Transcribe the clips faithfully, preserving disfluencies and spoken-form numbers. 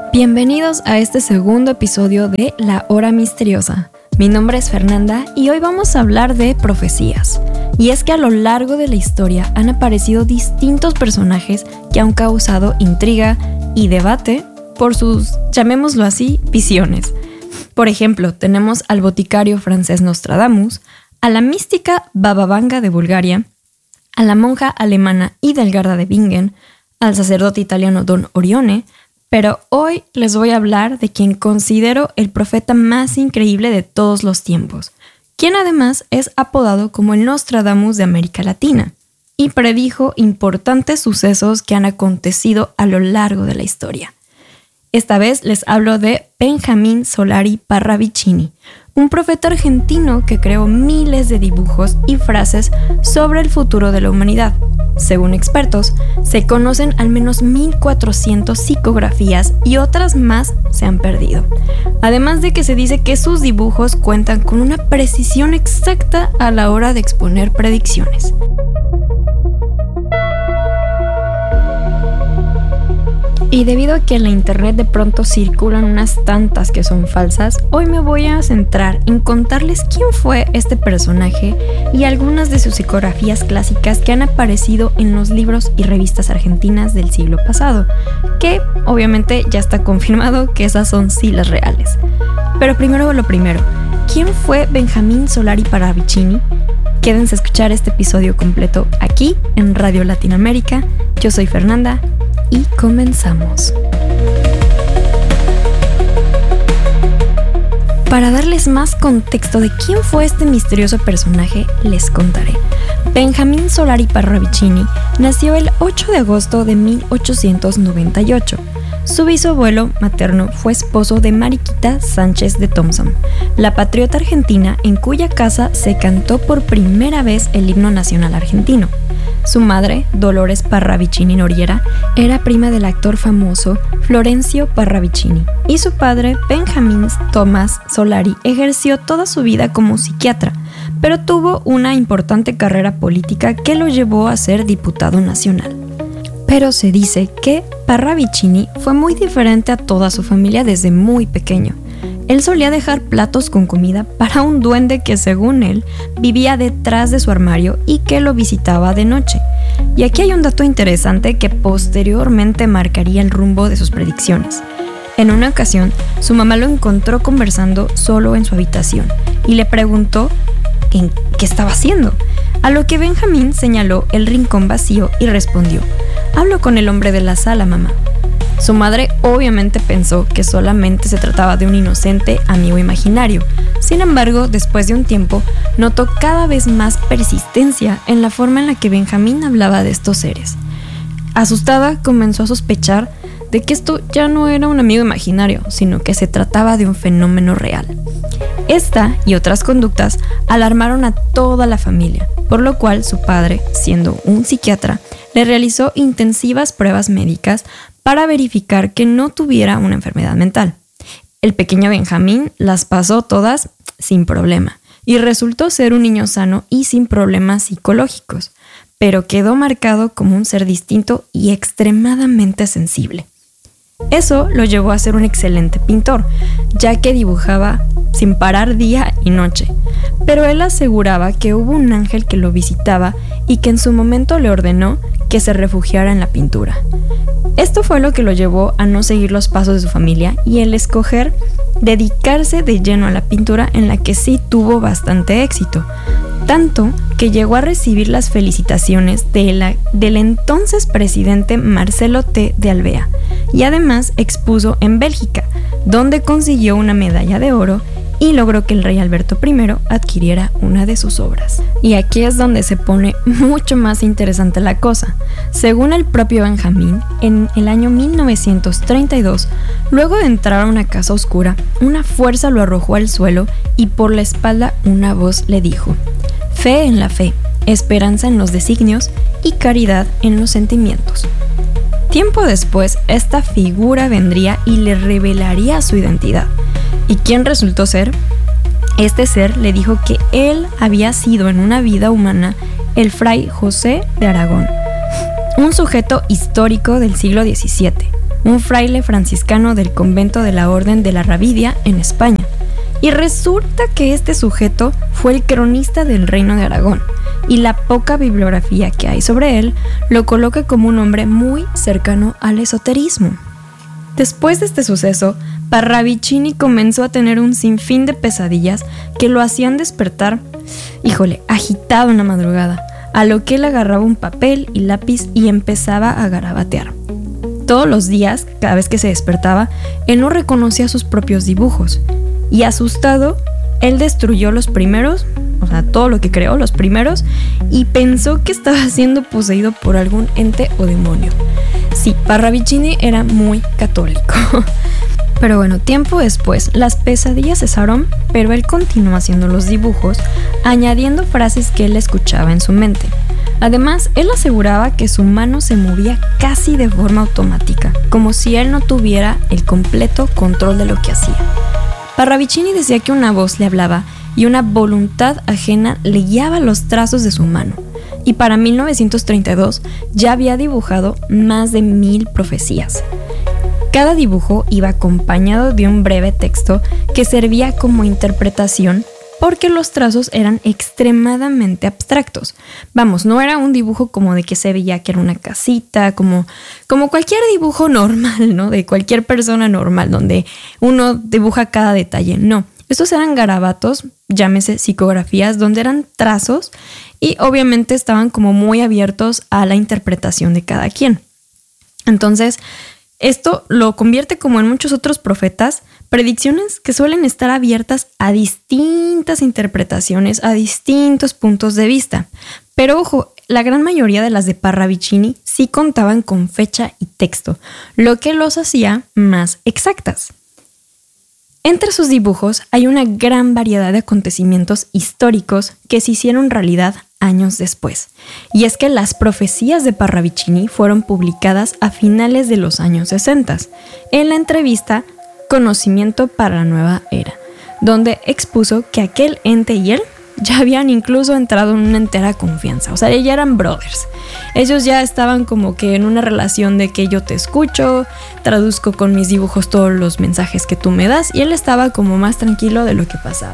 Bienvenidos a este segundo episodio de La Hora Misteriosa. Mi nombre es Fernanda y hoy vamos a hablar de profecías. Y es que a lo largo de la historia han aparecido distintos personajes que han causado intriga y debate por sus, llamémoslo así, visiones. Por ejemplo, tenemos al boticario francés Nostradamus, a la mística Baba Vanga de Bulgaria, a la monja alemana Hildegarda de Bingen, al sacerdote italiano Don Orione, pero hoy les voy a hablar de quien considero el profeta más increíble de todos los tiempos, quien además es apodado como el Nostradamus de América Latina, y predijo importantes sucesos que han acontecido a lo largo de la historia. Esta vez les hablo de Benjamín Solari Parravicini, un profeta argentino que creó miles de dibujos y frases sobre el futuro de la humanidad. Según expertos, se conocen al menos mil cuatrocientas psicografías y otras más se han perdido. Además de que se dice que sus dibujos cuentan con una precisión exacta a la hora de exponer predicciones. Y debido a que en la internet de pronto circulan unas tantas que son falsas, hoy me voy a centrar en contarles quién fue este personaje y algunas de sus psicografías clásicas que han aparecido en los libros y revistas argentinas del siglo pasado, que obviamente ya está confirmado que esas son sí las reales. Pero primero lo primero, ¿quién fue Benjamín Solari Parravicini? Quédense a escuchar este episodio completo aquí en Radio Latinoamérica. Yo soy Fernanda y comenzamos. Para darles más contexto de quién fue este misterioso personaje, les contaré. Benjamín Solari Parravicini nació el ocho de agosto de mil ochocientos noventa y ocho. Su bisabuelo materno fue esposo de Mariquita Sánchez de Thompson, la patriota argentina en cuya casa se cantó por primera vez el himno nacional argentino. Su madre, Dolores Parravicini Noriera, era prima del actor famoso Florencio Parravicini, y su padre, Benjamín Tomás Solari, ejerció toda su vida como psiquiatra, pero tuvo una importante carrera política que lo llevó a ser diputado nacional. Pero se dice que Parravicini fue muy diferente a toda su familia desde muy pequeño. Él solía dejar platos con comida para un duende que, según él, vivía detrás de su armario y que lo visitaba de noche. Y aquí hay un dato interesante que posteriormente marcaría el rumbo de sus predicciones. En una ocasión, su mamá lo encontró conversando solo en su habitación y le preguntó en qué estaba haciendo, a lo que Benjamín señaló el rincón vacío y respondió: «Hablo con el hombre de la sala, mamá». Su madre obviamente pensó que solamente se trataba de un inocente amigo imaginario. Sin embargo, después de un tiempo, notó cada vez más persistencia en la forma en la que Benjamín hablaba de estos seres. Asustada, comenzó a sospechar de que esto ya no era un amigo imaginario, sino que se trataba de un fenómeno real. Esta y otras conductas alarmaron a toda la familia, por lo cual su padre, siendo un psiquiatra, le realizó intensivas pruebas médicas para verificar que no tuviera una enfermedad mental. El pequeño Benjamín las pasó todas sin problema y resultó ser un niño sano y sin problemas psicológicos, pero quedó marcado como un ser distinto y extremadamente sensible. Eso lo llevó a ser un excelente pintor, ya que dibujaba sin parar día y noche, pero él aseguraba que hubo un ángel que lo visitaba y que en su momento le ordenó que se refugiara en la pintura. Esto fue lo que lo llevó a no seguir los pasos de su familia y el escoger dedicarse de lleno a la pintura, en la que sí tuvo bastante éxito, tanto que llegó a recibir las felicitaciones de la, del entonces presidente Marcelo T. de Alvear, y además expuso en Bélgica, donde consiguió una medalla de oro y logró que el rey Alberto primero adquiriera una de sus obras. Y aquí es donde se pone mucho más interesante la cosa. Según el propio Benjamín, en el año mil novecientos treinta y dos, luego de entrar a una casa oscura, una fuerza lo arrojó al suelo y por la espalda una voz le dijo: «Fe en la fe, esperanza en los designios y caridad en los sentimientos». Tiempo después, esta figura vendría y le revelaría su identidad. ¿Y quién resultó ser? Este ser le dijo que él había sido en una vida humana el fray José de Aragón, un sujeto histórico del siglo diecisiete, un fraile franciscano del convento de la Orden de la Ravidia en España. Y resulta que este sujeto fue el cronista del Reino de Aragón, y la poca bibliografía que hay sobre él lo coloca como un hombre muy cercano al esoterismo. Después de este suceso, Parravicini comenzó a tener un sinfín de pesadillas que lo hacían despertar, híjole, agitado en la madrugada, a lo que él agarraba un papel y lápiz y empezaba a garabatear. Todos los días, cada vez que se despertaba, él no reconocía sus propios dibujos, y asustado, él destruyó los primeros, o sea, todo lo que creó, los primeros, y pensó que estaba siendo poseído por algún ente o demonio. Sí, Parravicini era muy católico. Pero bueno, tiempo después, las pesadillas cesaron, pero él continuó haciendo los dibujos, añadiendo frases que él escuchaba en su mente. Además, él aseguraba que su mano se movía casi de forma automática, como si él no tuviera el completo control de lo que hacía. Parravicini decía que una voz le hablaba y una voluntad ajena le guiaba los trazos de su mano. Y para mil novecientos treinta y dos ya había dibujado más de mil profecías. Cada dibujo iba acompañado de un breve texto que servía como interpretación porque los trazos eran extremadamente abstractos. Vamos, no era un dibujo como de que se veía que era una casita, como, como cualquier dibujo normal, ¿no? De cualquier persona normal, donde uno dibuja cada detalle. No, estos eran garabatos, llámese psicografías, donde eran trazos y obviamente estaban como muy abiertos a la interpretación de cada quien. Entonces, esto lo convierte, como en muchos otros profetas, predicciones que suelen estar abiertas a distintas interpretaciones, a distintos puntos de vista. Pero ojo, la gran mayoría de las de Parravicini sí contaban con fecha y texto, lo que los hacía más exactas. Entre sus dibujos hay una gran variedad de acontecimientos históricos que se hicieron realidad años después. Y es que las profecías de Parravicini fueron publicadas a finales de los años sesenta en la entrevista Conocimiento para la Nueva Era, donde expuso que aquel ente y él ya habían incluso entrado en una entera confianza. O sea, ya eran brothers. Ellos ya estaban como que en una relación de que yo te escucho, traduzco con mis dibujos todos los mensajes que tú me das, y él estaba como más tranquilo de lo que pasaba.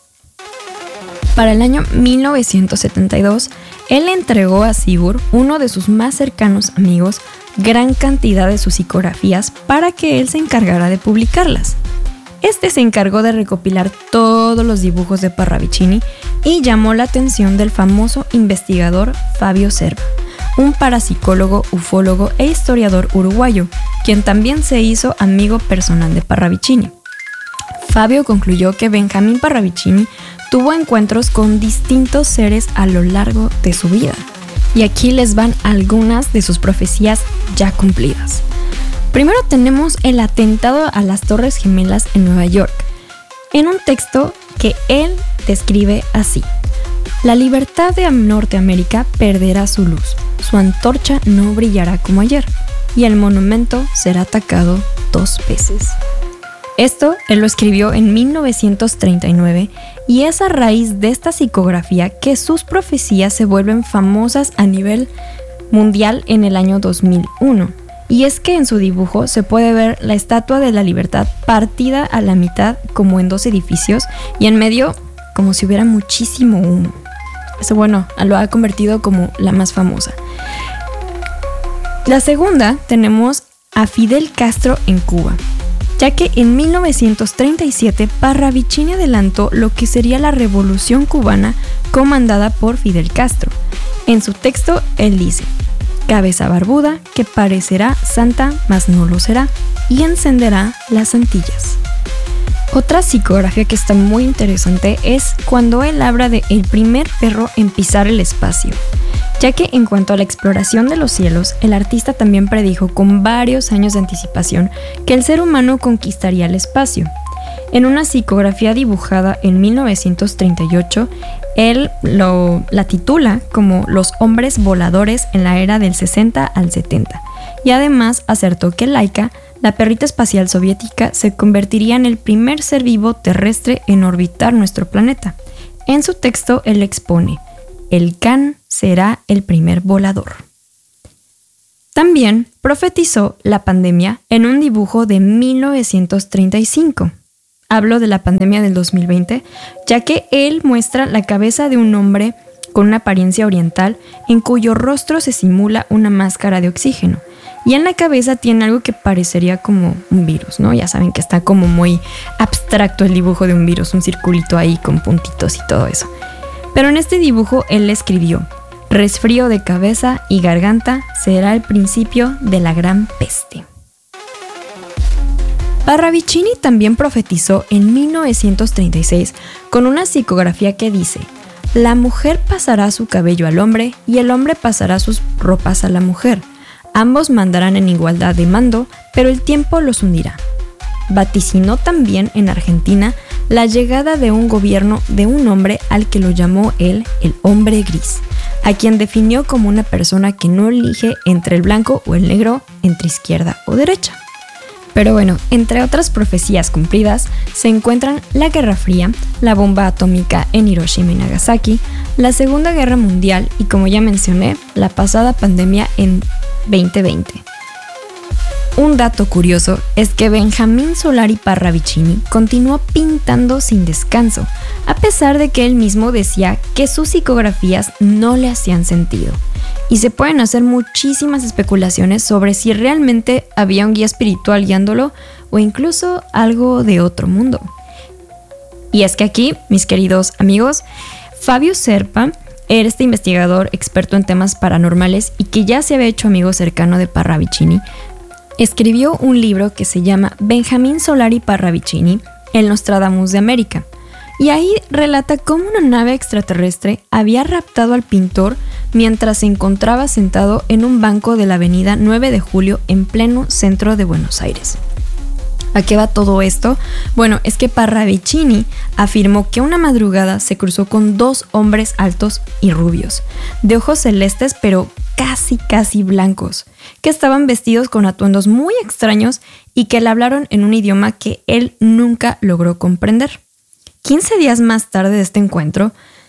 Para el año mil novecientos setenta y dos, él le entregó a Sigurd, uno de sus más cercanos amigos, gran cantidad de sus psicografías para que él se encargara de publicarlas. Este se encargó de recopilar todos los dibujos de Parravicini y llamó la atención del famoso investigador Fabio Serva, un parapsicólogo, ufólogo e historiador uruguayo, quien también se hizo amigo personal de Parravicini. Fabio concluyó que Benjamín Parravicini tuvo encuentros con distintos seres a lo largo de su vida. Y aquí les van algunas de sus profecías ya cumplidas. Primero tenemos el atentado a las Torres Gemelas en Nueva York, en un texto que él describe así: la libertad de Norteamérica perderá su luz, su antorcha no brillará como ayer, y el monumento será atacado dos veces. Esto él lo escribió en mil novecientos treinta y nueve y es a raíz de esta psicografía que sus profecías se vuelven famosas a nivel mundial en el año dos mil uno. Y es que en su dibujo se puede ver la Estatua de la Libertad partida a la mitad como en dos edificios y en medio como si hubiera muchísimo humo. Eso, bueno, lo ha convertido como la más famosa. La segunda tenemos a Fidel Castro en Cuba, ya que en mil novecientos treinta y siete Parravicini adelantó lo que sería la Revolución Cubana comandada por Fidel Castro. En su texto él dice: cabeza barbuda que parecerá santa mas no lo será y encenderá las Antillas. Otra psicografía que está muy interesante es cuando él habla de el primer perro en pisar el espacio, ya que en cuanto a la exploración de los cielos, el artista también predijo con varios años de anticipación que el ser humano conquistaría el espacio. En una psicografía dibujada en mil novecientos treinta y ocho, él lo, la titula como Los hombres voladores en la era del sesenta al setenta, y además acertó que Laika, la perrita espacial soviética, se convertiría en el primer ser vivo terrestre en orbitar nuestro planeta. En su texto él expone: el can será el primer volador. También profetizó la pandemia en un dibujo de mil novecientos treinta y cinco. Hablo de la pandemia del dos mil veinte, ya que él muestra la cabeza de un hombre con una apariencia oriental en cuyo rostro se simula una máscara de oxígeno. Y en la cabeza tiene algo que parecería como un virus, ¿no? Ya saben que está como muy abstracto el dibujo de un virus, un circulito ahí con puntitos y todo eso. Pero en este dibujo él escribió: resfrío de cabeza y garganta será el principio de la gran peste. Parravicini también profetizó en mil novecientos treinta y seis con una psicografía que dice: la mujer pasará su cabello al hombre y el hombre pasará sus ropas a la mujer. Ambos mandarán en igualdad de mando, pero el tiempo los hundirá. Vaticinó también en Argentina la llegada de un gobierno de un hombre al que lo llamó él el hombre gris, a quien definió como una persona que no elige entre el blanco o el negro, entre izquierda o derecha. Pero bueno, entre otras profecías cumplidas se encuentran la Guerra Fría, la bomba atómica en Hiroshima y Nagasaki, la Segunda Guerra Mundial y, como ya mencioné, la pasada pandemia en veinte veinte. Un dato curioso es que Benjamín Solari Parravicini continuó pintando sin descanso, a pesar de que él mismo decía que sus psicografías no le hacían sentido. Y se pueden hacer muchísimas especulaciones sobre si realmente había un guía espiritual guiándolo o incluso algo de otro mundo. Y es que aquí, mis queridos amigos, Fabio Serpa era este investigador experto en temas paranormales y que ya se había hecho amigo cercano de Parravicini. Escribió un libro que se llama Benjamín Solari Parravicini, el Nostradamus de América, y ahí relata cómo una nave extraterrestre había raptado al pintor mientras se encontraba sentado en un banco de la avenida nueve de julio en pleno centro de Buenos Aires. ¿A qué va todo esto? Bueno, es que Parravicini afirmó que una madrugada se cruzó con dos hombres altos y rubios, de ojos celestes pero casi casi blancos, que estaban vestidos con atuendos muy extraños y que le hablaron en un idioma que él nunca logró comprender. quince días más tarde de este encuentro,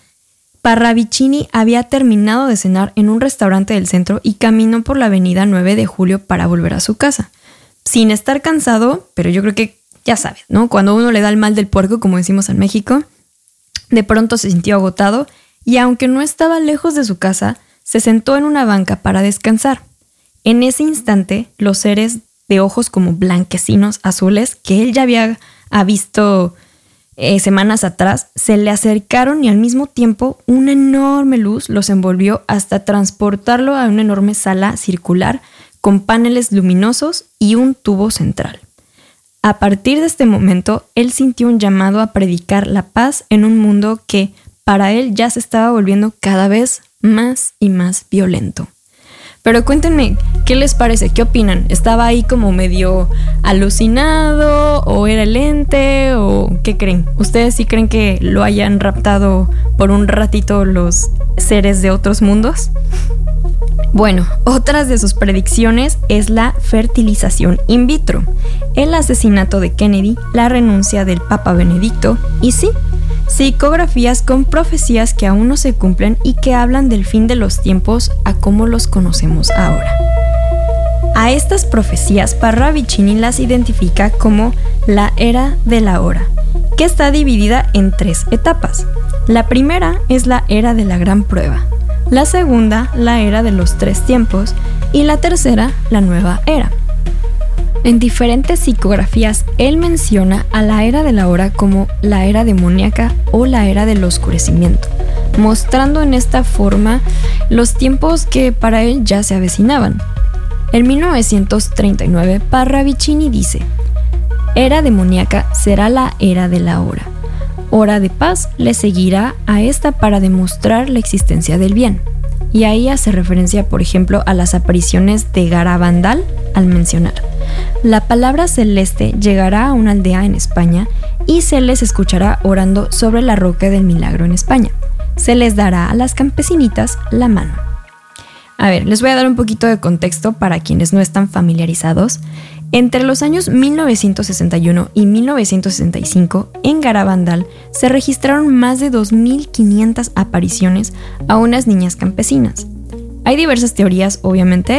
Parravicini había terminado de cenar en un restaurante del centro y caminó por la avenida nueve de julio para volver a su casa. Sin estar cansado, pero yo creo que ya sabes, ¿no? Cuando uno le da el mal del puerco, como decimos en México, de pronto se sintió agotado y aunque no estaba lejos de su casa, se sentó en una banca para descansar. En ese instante, los seres de ojos como blanquecinos azules que él ya había ha visto eh, semanas atrás, se le acercaron y al mismo tiempo una enorme luz los envolvió hasta transportarlo a una enorme sala circular con paneles luminosos y un tubo central. A partir de este momento, él sintió un llamado a predicar la paz en un mundo que, para él, ya se estaba volviendo cada vez más y más violento. Pero cuéntenme, ¿qué les parece? ¿Qué opinan? ¿Estaba ahí como medio alucinado? ¿O era el ente? ¿O qué creen? ¿Ustedes sí creen que lo hayan raptado por un ratito los seres de otros mundos? Bueno, otras de sus predicciones es la fertilización in vitro, el asesinato de Kennedy, la renuncia del Papa Benedicto y sí, psicografías con profecías que aún no se cumplen y que hablan del fin de los tiempos a como los conocemos ahora. A estas profecías Parravicini las identifica como la era de la hora, que está dividida en tres etapas. La primera es la era de la gran prueba. La segunda, la era de los tres tiempos, y la tercera, la nueva era. En diferentes psicografías, él menciona a la era de la hora como la era demoníaca o la era del oscurecimiento, mostrando en esta forma los tiempos que para él ya se avecinaban. En mil novecientos treinta y nueve, Parravicini dice: era demoníaca será la era de la hora. Hora de paz le seguirá a esta para demostrar la existencia del bien. Y ahí hace referencia, por ejemplo, a las apariciones de Garabandal al mencionar: la palabra celeste llegará a una aldea en España y se les escuchará orando sobre la roca del milagro en España. Se les dará a las campesinitas la mano. A ver, les voy a dar un poquito de contexto para quienes no están familiarizados. Entre los años mil novecientos sesenta y uno y mil novecientos sesenta y cinco, en Garabandal se registraron más de dos mil quinientas apariciones a unas niñas campesinas. Hay diversas teorías, obviamente,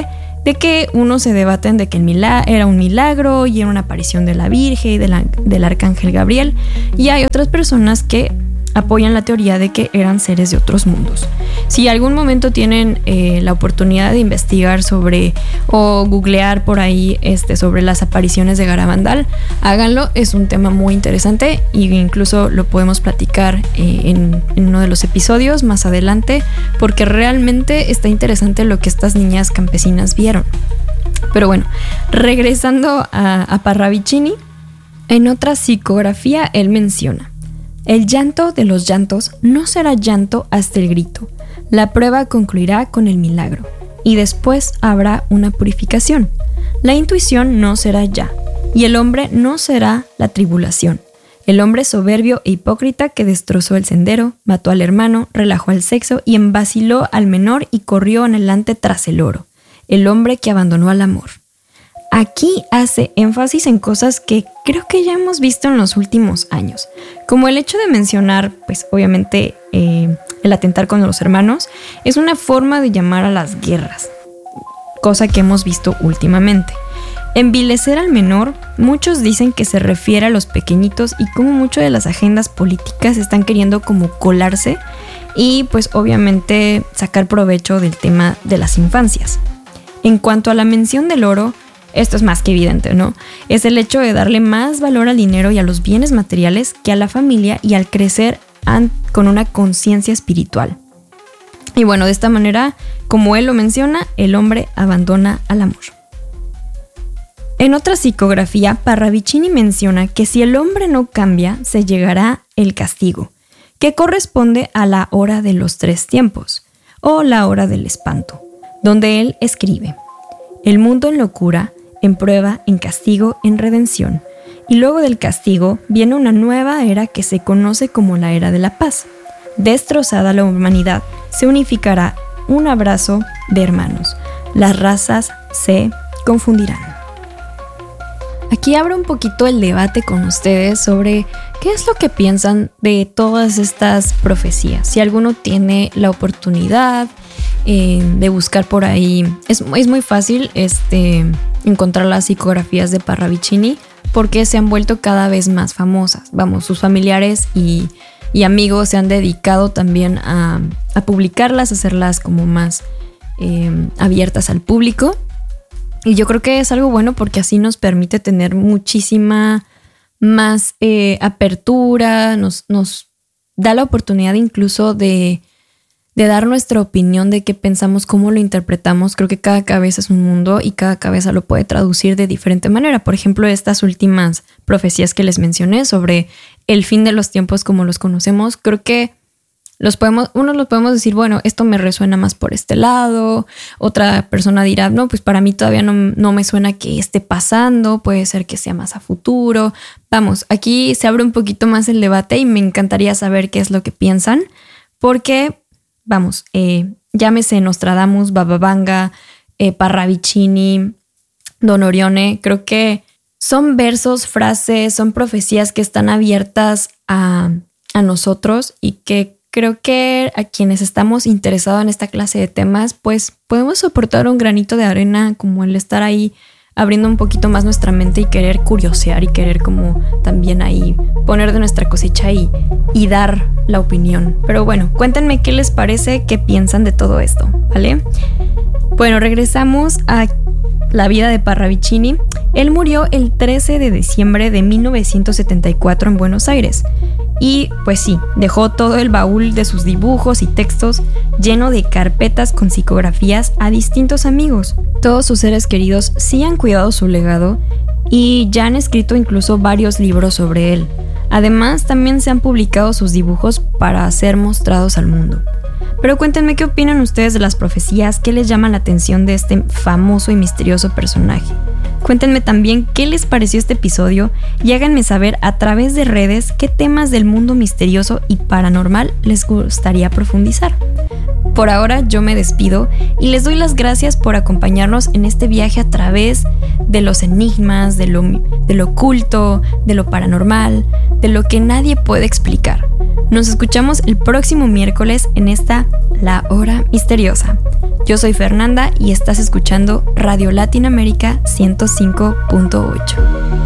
de que unos se debaten de que el milagro era un milagro y era una aparición de la Virgen y de la, del Arcángel Gabriel, y hay otras personas que apoyan la teoría de que eran seres de otros mundos. Si algún momento tienen eh, la oportunidad de investigar sobre o googlear por ahí este, sobre las apariciones de Garabandal, háganlo, es un tema muy interesante e incluso lo podemos platicar eh, en, en uno de los episodios más adelante, porque realmente está interesante lo que estas niñas campesinas vieron. Pero bueno, regresando a, a Parravicini, en otra psicografía él menciona: el llanto de los llantos no será llanto hasta el grito. La prueba concluirá con el milagro, y después habrá una purificación. La intuición no será ya, y el hombre no será la tribulación. El hombre soberbio e hipócrita que destrozó el sendero, mató al hermano, relajó al sexo y embaciló al menor y corrió adelante tras el oro. El hombre que abandonó al amor. Aquí hace énfasis en cosas que creo que ya hemos visto en los últimos años, como el hecho de mencionar, pues obviamente, eh, el atentar contra los hermanos es una forma de llamar a las guerras, cosa que hemos visto últimamente. Envilecer al menor, muchos dicen que se refiere a los pequeñitos y como mucho de las agendas políticas están queriendo como colarse y pues obviamente sacar provecho del tema de las infancias. En cuanto a la mención del oro, esto es más que evidente, ¿no? Es el hecho de darle más valor al dinero y a los bienes materiales que a la familia y al crecer an- con una conciencia espiritual. Y bueno, de esta manera, como él lo menciona, el hombre abandona al amor. En otra psicografía, Parravicini menciona que si el hombre no cambia, se llegará el castigo, que corresponde a la hora de los tres tiempos, o la hora del espanto, donde él escribe: el mundo en locura, en prueba, en castigo, en redención. Y luego del castigo viene una nueva era que se conoce como la era de la paz. Destrozada la humanidad, se unificará un abrazo de hermanos. Las razas se confundirán. Aquí abro un poquito el debate con ustedes sobre qué es lo que piensan de todas estas profecías. Si alguno tiene la oportunidad eh, de buscar por ahí, es, es muy fácil este, encontrar las psicografías de Parravicini porque se han vuelto cada vez más famosas. Vamos, sus familiares y, y amigos se han dedicado también a, a publicarlas, a hacerlas como más eh, abiertas al público. Y yo creo que es algo bueno porque así nos permite tener muchísima más eh, apertura, nos, nos da la oportunidad incluso de, de dar nuestra opinión de qué pensamos, cómo lo interpretamos. Creo que cada cabeza es un mundo y cada cabeza lo puede traducir de diferente manera. Por ejemplo, estas últimas profecías que les mencioné sobre el fin de los tiempos como los conocemos, creo que Los podemos, unos los podemos decir, bueno, esto me resuena más por este lado. Otra persona dirá, no, pues para mí todavía no, no me suena que esté pasando. Puede ser que sea más a futuro. Vamos, aquí se abre un poquito más el debate y me encantaría saber qué es lo que piensan. Porque, vamos, eh, llámese Nostradamus, Baba Vanga, eh, Parravicini, Don Orione. Creo que son versos, frases, son profecías que están abiertas a, a nosotros y que creo que a quienes estamos interesados en esta clase de temas, pues podemos soportar un granito de arena, como el estar ahí abriendo un poquito más nuestra mente y querer curiosear y querer como también ahí poner de nuestra cosecha y, y dar la opinión. Pero bueno, cuéntenme qué les parece, qué piensan de todo esto, ¿vale? Bueno, regresamos a la vida de Parravicini. Él murió el trece de diciembre de mil novecientos setenta y cuatro en Buenos Aires. Y pues sí, dejó todo el baúl de sus dibujos y textos lleno de carpetas con psicografías a distintos amigos. Todos sus seres queridos sí han cuidado su legado y ya han escrito incluso varios libros sobre él. Además, también se han publicado sus dibujos para ser mostrados al mundo. Pero cuéntenme qué opinan ustedes de las profecías, qué les llama la atención de este famoso y misterioso personaje. Cuéntenme también qué les pareció este episodio y háganme saber a través de redes qué temas del mundo misterioso y paranormal les gustaría profundizar. Por ahora yo me despido y les doy las gracias por acompañarnos en este viaje a través de los enigmas, de lo, de lo oculto, de lo paranormal, de lo que nadie puede explicar. Nos escuchamos el próximo miércoles en esta La Hora Misteriosa. Yo soy Fernanda y estás escuchando Radio Latinoamérica ciento cinco punto ocho.